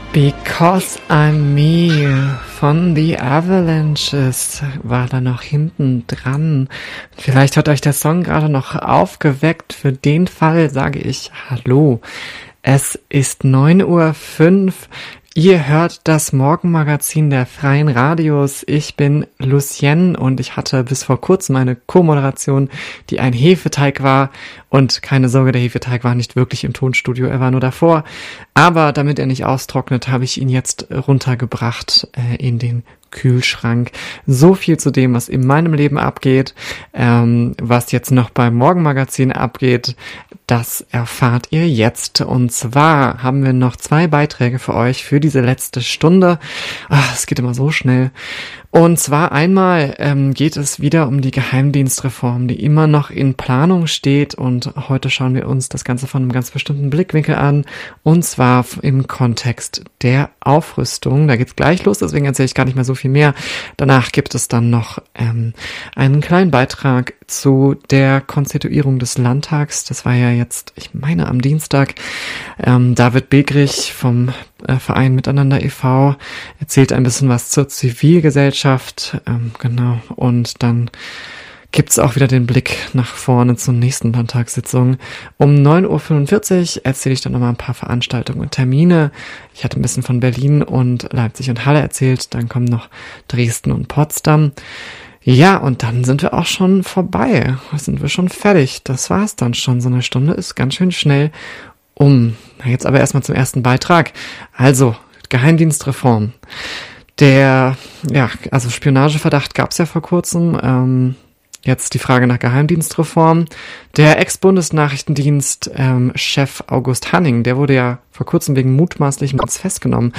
Because I'm Me von The Avalanches war da noch hinten dran. Vielleicht hat euch der Song gerade noch aufgeweckt. Für den Fall sage ich Hallo. Es ist 9:05 Uhr. Ihr hört das Morgenmagazin der Freien Radios. Ich bin Lucienne und ich hatte bis vor kurzem eine Co-Moderation, die ein Hefeteig war. Und keine Sorge, der Hefeteig war nicht wirklich im Tonstudio, er war nur davor. Aber damit er nicht austrocknet, habe ich ihn jetzt runtergebracht in den Kühlschrank. So viel zu dem, was in meinem Leben abgeht. Was jetzt noch beim Morgenmagazin abgeht, das erfahrt ihr jetzt. Und zwar haben wir noch 2 Beiträge für euch für diese letzte Stunde. Es geht immer so schnell. Und zwar einmal geht es wieder um die Geheimdienstreform, die immer noch in Planung steht. Und heute schauen wir uns das Ganze von einem ganz bestimmten Blickwinkel an. Und zwar im Kontext der Aufrüstung. Da geht's gleich los, deswegen erzähle ich gar nicht mehr so viel mehr. Danach gibt es dann noch einen kleinen Beitrag zu der Konstituierung des Landtags. Das war ja jetzt, ich meine, am Dienstag. David Begrich vom Verein Miteinander e.V. erzählt ein bisschen was zur Zivilgesellschaft. Genau. Und dann gibt's auch wieder den Blick nach vorne zur nächsten Landtagssitzung. Um 9:45 Uhr erzähle ich dann nochmal ein paar Veranstaltungen und Termine. Ich hatte ein bisschen von Berlin und Leipzig und Halle erzählt. Dann kommen noch Dresden und Potsdam. Ja, und dann sind wir auch schon vorbei. Sind wir schon fertig. Das war's dann schon. So eine Stunde ist ganz schön schnell um. Jetzt aber erstmal zum ersten Beitrag. Also, Geheimdienstreform. Also Spionageverdacht gab's ja vor kurzem. Jetzt die Frage nach Geheimdienstreform. Der Ex-Bundesnachrichtendienst Chef August Hanning, der wurde ja vor kurzem wegen mutmaßlichem Mords festgenommen.